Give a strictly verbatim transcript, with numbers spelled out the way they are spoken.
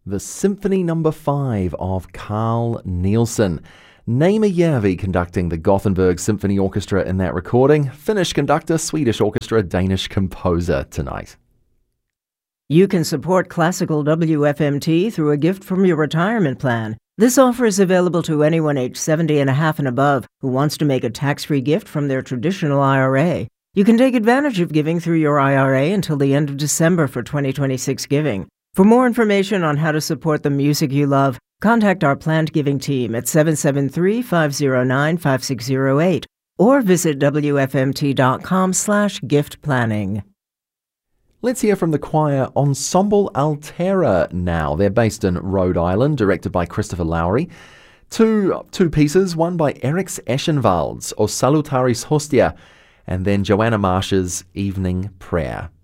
the Symphony Number five of Carl Nielsen. Naima Järvi conducting the Gothenburg Symphony Orchestra in that recording. Finnish conductor, Swedish orchestra, Danish composer tonight. You can support Classical W F M T through a gift from your retirement plan. This offer is available to anyone aged seventy and a half and above who wants to make a tax-free gift from their traditional I R A. You can take advantage of giving through your I R A until the end of December for twenty twenty-six giving. For more information on how to support the music you love, contact our planned giving team at seven seven three, five zero nine, five six zero eight or visit W F M T dot com slash gift planning. Let's hear from the choir Ensemble Altera now. They're based in Rhode Island, directed by Christopher Lowry. Two, two pieces, one by Eriks Eschenwalds, O Salutaris Hostia, and then Joanna Marsh's Evening Prayer.